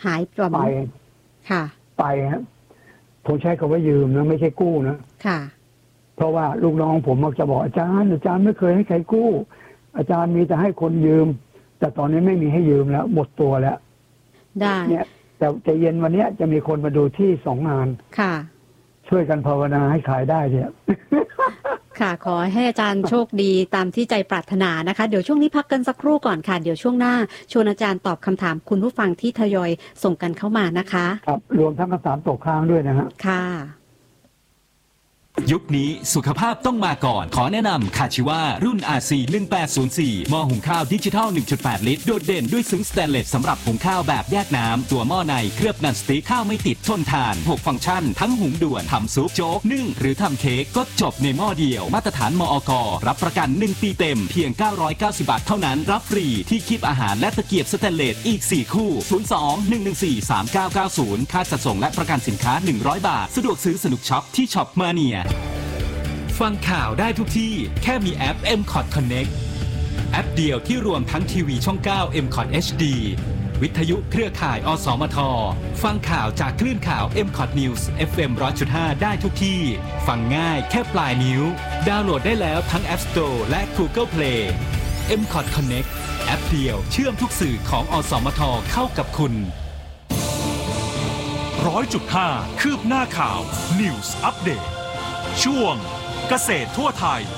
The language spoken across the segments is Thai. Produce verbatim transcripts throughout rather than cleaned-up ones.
หายปลอมไปค่ะไปฮะผมใช้คำว่ายืมนะไม่ใช่กู้นะค่ะเพราะว่าลูกน้องผมมักจะบอกอาจารย์อาจารย์ไม่เคยให้ใครกู้อาจารย์มีแต่ให้คนยืมแต่ตอนนี้ไม่มีให้ยืมแล้วหมดตัวแล้วได้เนี่ยแต่ใจเย็นวันนี้จะมีคนมาดูที่สองงานค่ะช่วยกันภาวนาให้ขายได้เนี่ยค่ะขอให้อาจารย์โชคดีตามที่ใจปรารถนานะคะเดี๋ยวช่วงนี้พักกันสักครู่ก่อนค่ะเดี๋ยวช่วงหน้าชวนอาจารย์ตอบคำถามคุณผู้ฟังที่ทยอยส่งกันเข้ามานะคะครับรวมทั้งคำถามตกค้างด้วยนะฮะค่ะยุคนี้สุขภาพต้องมาก่อนขอแนะนำคาชิวารุ่น อาร์ ซี หนึ่งแปดศูนย์สี่ หม้อหุงข้าวดิจิทัล หนึ่งจุดแปด ลิตรโดดเด่นด้วยซึ้งสแตนเลสสำหรับหุงข้าวแบบแยกน้ำตัวหม้อในเคลือบนันสติ๊กข้าวไม่ติดทนทานหกฟังก์ชันทั้งหุงด่วนทำซุปโจ๊กนึ่งหรือทำเค้กก็จบในหม้อเดียวมาตรฐานมอก.รับประกันหนึ่งปีเต็มเพียงเก้าร้อยเก้าสิบบาทเท่านั้นรับฟรีที่คีบอาหารและตะเกียบสแตนเลสอีกสี่คู่ศูนย์ สอง หนึ่ง หนึ่ง สี่ สาม เก้า เก้า ศูนย์ค่าจัดส่งและประกันสินค้าหนึ่งร้อยบาทสะดวกซื้อสนุกช็อปที่ช็อปมาเนียฟังข่าวได้ทุกที่แค่มีแอป เอ็ม คอท Connect แอปเดียวที่รวมทั้งทีวีช่อง เก้า เอ็ม คอท เอช ดี วิทยุเครือข่าย อสมท ฟังข่าวจากคลื่นข่าว เอ็ม คอท News เอฟ เอ็ม หนึ่งร้อยจุดห้า ได้ทุกที่ ฟังง่ายแค่ปลายนิ้ว ดาวน์โหลดได้แล้วทั้ง App Store และ Google Play เอ็ม คอท Connect แอปเดียวเชื่อมทุกสื่อของอสมทเข้ากับคุณร้อยจุดห้า คืบหน้าข่าว News Update ช่วงเกษตรทั่วไทย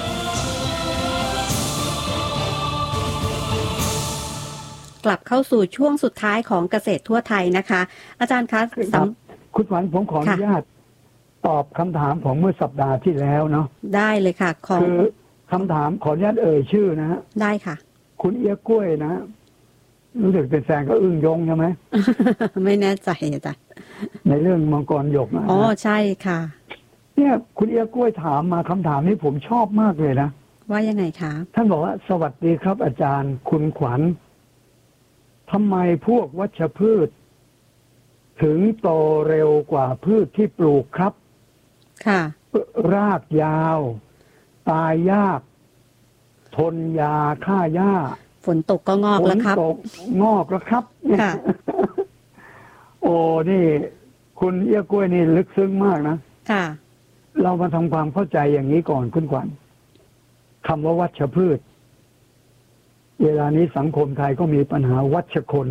กลับเข้าสู่ช่วงสุดท้ายของเกษตรทั่วไทยนะคะอาจารย์คะคุณขวัญผมขออนุญาตตอบคำถามของเมื่อสัปดาห์ที่แล้วเนาะได้เลยค่ะคือคำถามขออนุญาตเอ่ยชื่อนะฮะได้ค่ะคุณเอี้ยกล้วยนะรู้สึกเป็นแฟนก็อึ้งยงใช่ไหมไม่แน่ใจอาจารย์ในเรื่องมังกรหยกนะอ๋อใช่ค่ะเนี่ยคุณเอี้ยกล้วยถามมาคำถามนี้ผมชอบมากเลยนะว่ายังไงคะท่านบอกว่าสวัสดีครับอาจารย์คุณขวัญทำไมพวกวัชพืชถึงโตเร็วกว่าพืชที่ปลูกครับค่ะรากยาวตายยากทนยาฆ่าหญ้าฝนตกก็งอกแล้วครับฝนตกงอกแล้วครับค่ะโอ้นี่คุณเอี้ยกล้วยนี่ลึกซึ้งมากนะค่ะเรามาทำความเข้าใจอย่างนี้ก่อนคุณขวัญคำว่าวัชพืชเวลานี้สังคมไทยก็มีปัญหาวัชคน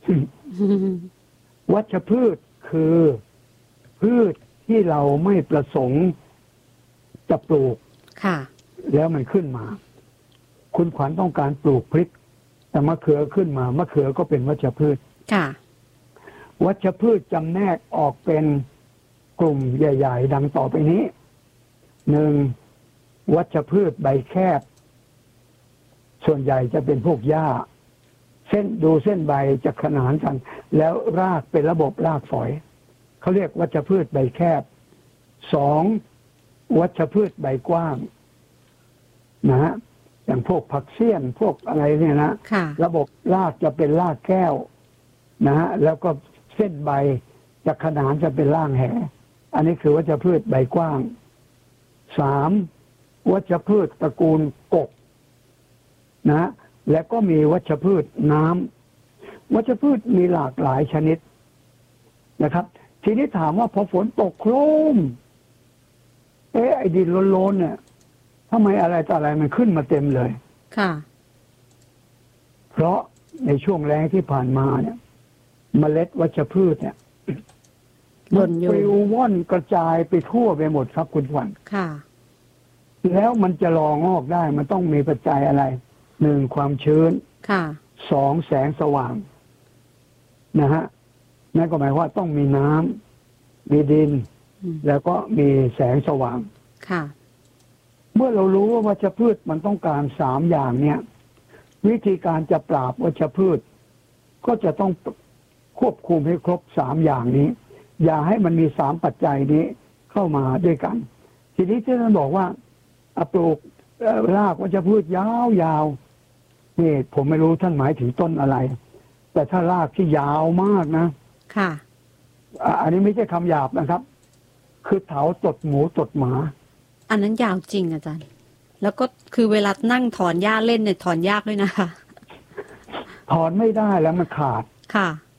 วัชพืชคือพืชที่เราไม่ประสงค์จะปลูกค่ะแล้วมันขึ้นมาคุณขวัญต้องการปลูกพริกแต่มะเขือขึ้นมามะเขือก็เป็นวัชพืชค่ะวัชพืชจำแนกออกเป็นกลุ่มใหญ่ๆดังต่อไปนี้หนึ่งวัชพืชใบแคบส่วนใหญ่จะเป็นพวกหญ้าเส้นดูเส้นใบจะขนานกันแล้วรากเป็นระบบรากฝอยเขาเรียกวัชพืชใบแคบสองวัชพืชใบกว้างนะฮะอย่างพวกผักเสี้ยนพวกอะไรเนี่ยนะระบบรากจะเป็นรากแก้วนะฮะแล้วก็เส้นใบจะขนานจะเป็นร่างแหอันนี้คือวัชพืชใบกว้างสามวัชพืชตระกูลกกนะและก็มีวัชพืชน้ำวัชพืชมีหลากหลายชนิดนะครับทีนี้ถามว่าพอฝนตกโครมเอ๊ะไอ้ดินโลนๆเนี่ยทำไมอะไรต่ออะไรมันขึ้นมาเต็มเลยค่ะเพราะในช่วงแล้งที่ผ่านมาเนี่ยเมล็ดวัชพืชเนี่ยมันปลิวว่อนกระจายไปทั่วไปหมดครับคุณขวัญค่ะแล้วมันจะรองอกได้มันต้องมีปัจจัยอะไรหนึ่งความชื้นค่ะสองแสงสว่างนะฮะนั่นก็หมายว่าต้องมีน้ำมีดินแล้วก็มีแสงสว่างค่ะเมื่อเรารู้ว่าวัชพืชมันต้องการสามอย่างเนี่ยวิธีการจะปราบวัชพืชก็จะต้องควบคุมให้ครบสามอย่างนี้อย่าให้มันมีสามปัจจัยนี้เข้ามาด้วยกันทีนี้ที่ท่านบอกว่าปลูกรากวัชพืชยาวๆนี่ผมไม่รู้ท่านหมายถึงต้นอะไรแต่ถ้ารากที่ยาวมากนะค่ะอันนี้ไม่ใช่คำหยาบนะครับคือเถาตดหมูตดหมาอันนั้นยาวจริงอาจารย์แล้วก็คือเวลานั่งถอนหญ้าเล่นเนี่ยถอนยากด้วยนะคะถอนไม่ได้แล้วมันขาดค่ะ